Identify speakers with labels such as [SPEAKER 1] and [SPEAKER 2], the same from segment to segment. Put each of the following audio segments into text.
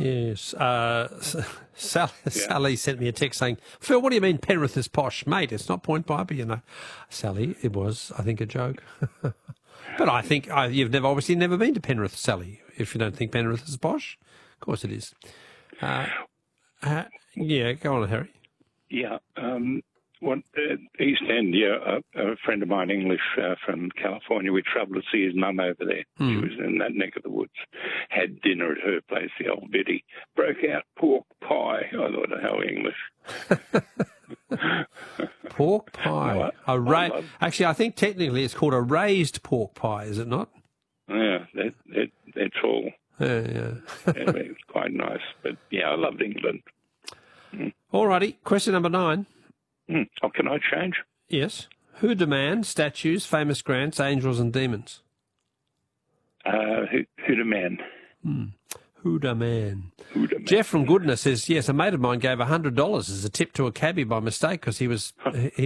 [SPEAKER 1] Yes. Sally sent me a text saying, Phil, what do you mean Penrith is posh? Mate, it's not Point Piper, you know. Sally, it was, I think, a joke. But I think you've obviously never been to Penrith, Sally, if you don't think Penrith is posh. Of course it is. Yeah, go on, Harry.
[SPEAKER 2] Yeah. East End, a friend of mine, English from California, we travelled to see his mum over there. She was in that neck of the woods. Had dinner at her place, the old biddy. Broke out pork pie. I thought, how English.
[SPEAKER 1] Pork pie. Actually, I think technically it's called a raised pork pie, is it not?
[SPEAKER 2] Yeah, they're tall.
[SPEAKER 1] Yeah.
[SPEAKER 2] It's quite nice. But, yeah, I loved England.
[SPEAKER 1] All righty. Question number 9.
[SPEAKER 2] Oh, can I change?
[SPEAKER 1] Yes. Who demand statues, famous grants, angels and demons?
[SPEAKER 2] Who demand?
[SPEAKER 1] Who demand? Jeff from Goodness says, yes, a mate of mine gave $100 as a tip to a cabbie by mistake because he was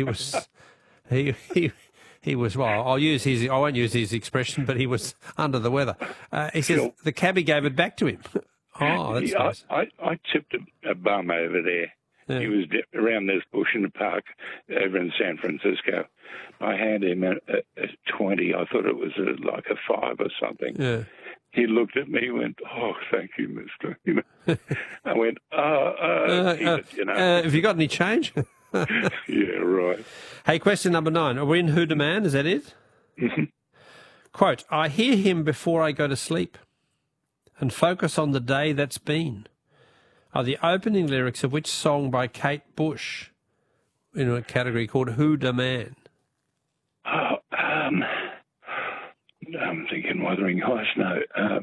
[SPEAKER 1] well, I won't use his expression, but he was under the weather. He says the cabbie gave it back to him. Oh, that's nice.
[SPEAKER 2] I tipped a bum over there. Yeah. He was around this bush in the park over in San Francisco. I handed him a 20. I thought it was like a 5 or something. Yeah. He looked at me and went, "Oh, thank you, mister." You know. I went,
[SPEAKER 1] have you got any change?
[SPEAKER 2] Yeah, right.
[SPEAKER 1] Hey, question number 9. Are we in Who Demand? Is that it?
[SPEAKER 2] Mm-hmm.
[SPEAKER 1] Quote, I hear him before I go to sleep and focus on the day that's been. Are the opening lyrics of which song by Kate Bush in a category called Who Demand?
[SPEAKER 2] Oh, I'm thinking Wuthering Heights. No,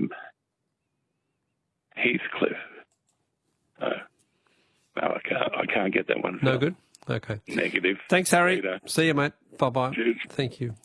[SPEAKER 2] Heathcliff. No, I can't get that one.
[SPEAKER 1] No good? Okay.
[SPEAKER 2] Negative.
[SPEAKER 1] Thanks, Harry.
[SPEAKER 2] Later.
[SPEAKER 1] See you, mate. Bye-bye.
[SPEAKER 2] Cheers.
[SPEAKER 1] Thank you.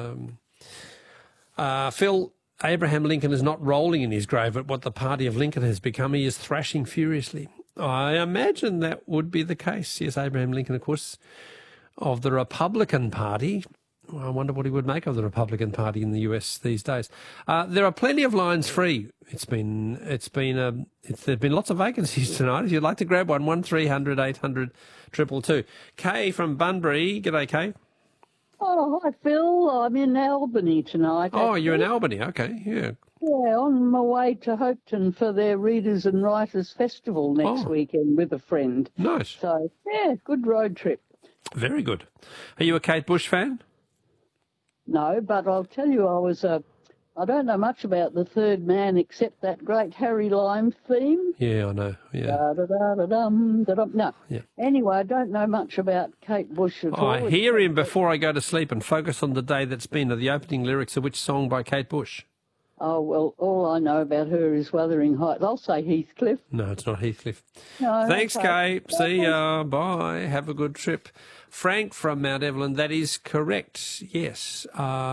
[SPEAKER 1] Phil, Abraham Lincoln is not rolling in his grave at what the party of Lincoln has become. He is thrashing furiously. I imagine that would be the case. Yes, Abraham Lincoln, of course, of the Republican Party. I wonder what he would make of the Republican Party in the US these days. There are plenty of lines free. There've been lots of vacancies tonight. If you'd like to grab one, 1300 800 222. Kay from Bunbury. G'day, Kay.
[SPEAKER 3] Oh, hi, Phil. I'm in Albany tonight.
[SPEAKER 1] Oh, you're in Albany. Okay, yeah.
[SPEAKER 3] Yeah, on my way to Hopeton for their Readers and Writers Festival next weekend with a friend.
[SPEAKER 1] Nice.
[SPEAKER 3] So, yeah, good road trip.
[SPEAKER 1] Very good. Are you a Kate Bush fan?
[SPEAKER 3] No, but I'll tell you, I don't know much about The Third Man except that great Harry Lime theme.
[SPEAKER 1] Yeah, I know. Yeah.
[SPEAKER 3] Da-da-da-da-dum, da-dum. No. Yeah. Anyway, I don't know much about Kate Bush at all.
[SPEAKER 1] I hear him before I go to sleep and focus on the day that's been. Are the opening lyrics of which song by Kate Bush?
[SPEAKER 3] Oh, well, all I know about her is Wuthering Heights. I'll say Heathcliff.
[SPEAKER 1] No, it's not Heathcliff.
[SPEAKER 3] No,
[SPEAKER 1] thanks,
[SPEAKER 3] okay.
[SPEAKER 1] Kay. See ya. Bye. Have a good trip. Frank from Mount Evelyn, that is correct. Yes.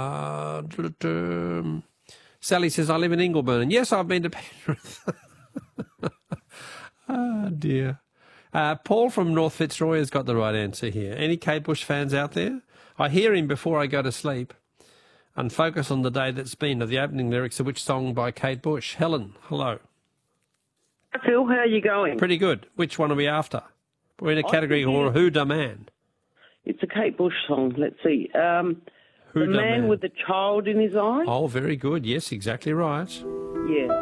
[SPEAKER 1] Sally says, I live in Ingleburn. And yes, I've been to Penrith. Oh, dear. Paul from North Fitzroy has got the right answer here. Any Kate Bush fans out there? I hear him before I go to sleep and focus on the day that's been. Are the opening lyrics of which song by Kate Bush? Helen, hello.
[SPEAKER 4] Hi, Phil. How are you going?
[SPEAKER 1] Pretty good. Which one are we after? We're in a category called Who Demand.
[SPEAKER 4] It's a Kate Bush song. Let's see. The Man with the Child in His Eyes.
[SPEAKER 1] Oh, very good. Yes, exactly right.
[SPEAKER 4] Yeah.